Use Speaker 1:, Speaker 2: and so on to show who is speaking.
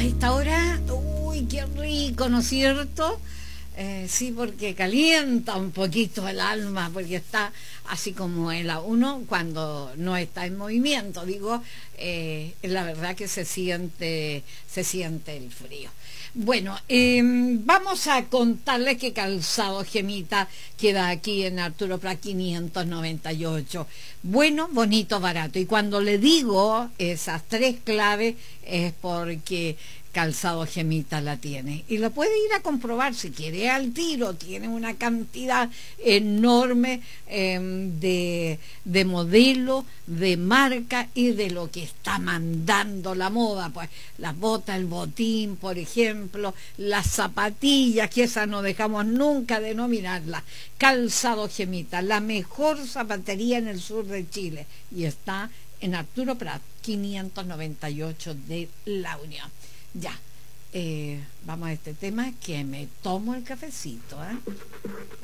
Speaker 1: a esta hora, uy, qué rico, ¿no es cierto? Sí, porque calienta un poquito el alma, porque está así como el uno cuando no está en movimiento, digo, la verdad que se siente el frío. Bueno, vamos a contarles que Calzado Gemita queda aquí en Arturo Prat 598. Bueno, bonito, barato. Y cuando le digo esas tres claves es porque Calzado Gemita la tiene. Y lo puede ir a comprobar si quiere al tiro. Tiene una cantidad enorme de modelo, de marca y de lo que está mandando la moda. Pues las botas, el botín, por ejemplo, las zapatillas, que esas no dejamos nunca de nominarlas. Calzado Gemita, la mejor zapatería en el sur de Chile. Y está en Arturo Prat 598 de La Unión. Ya, vamos a este tema que me tomo el cafecito, ¿eh?